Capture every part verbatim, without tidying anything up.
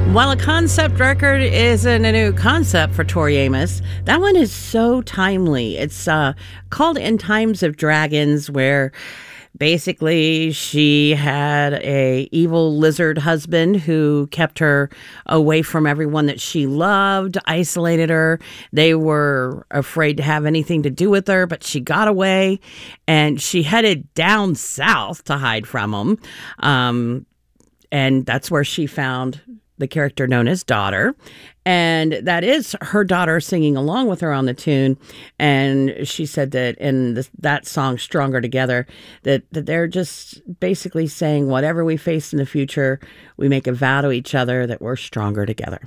While a concept record isn't a new concept for Tori Amos, that one is so timely. It's uh, called In Times of Dragons, where basically she had a evil lizard husband who kept her away from everyone that she loved, isolated her. They were afraid to have anything to do with her, but she got away, and she headed down south to hide from them. Um, and that's where she found the character known as Daughter. And that is her daughter singing along with her on the tune. And she said that in this, that song, Stronger Together, that, that they're just basically saying whatever we face in the future, we make a vow to each other that we're stronger together.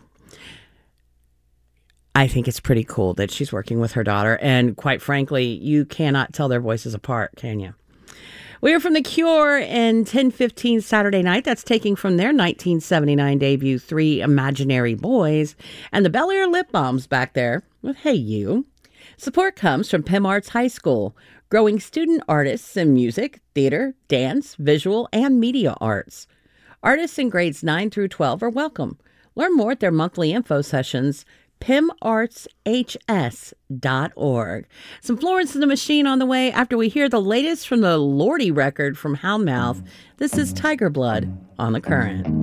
I think it's pretty cool that she's working with her daughter. And quite frankly, you cannot tell their voices apart, can you? We are from The Cure in ten fifteen Saturday Night. That's taking from their nineteen seventy-nine debut, Three Imaginary Boys. And the Bel Air Lip Balms back there with Hey You. Support comes from P I M Arts High School, growing student artists in music, theater, dance, visual, and media arts. Artists in grades nine through twelve are welcome. Learn more at their monthly info sessions, P I M arts H S dot org. Some Florence and the Machine on the way after we hear the latest from the Lordy record from Houndmouth. This is Tiger Blood on The Current.